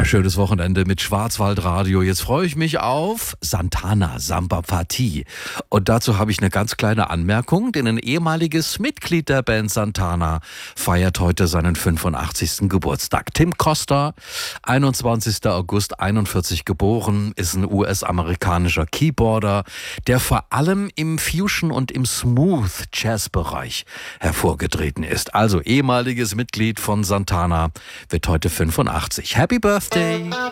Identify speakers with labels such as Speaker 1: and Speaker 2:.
Speaker 1: Schönes Wochenende mit Schwarzwaldradio. Jetzt freue ich mich auf Santana Samba Party. Und dazu habe ich eine ganz kleine Anmerkung, denn ein ehemaliges Mitglied der Band Santana feiert heute seinen 85. Geburtstag. Tim Costa, 21. August 41 geboren, ist ein US-amerikanischer Keyboarder, der vor allem im Fusion- und im Smooth-Jazz-Bereich hervorgetreten ist. Also ehemaliges Mitglied von Santana, wird heute 85. Happy Birthday!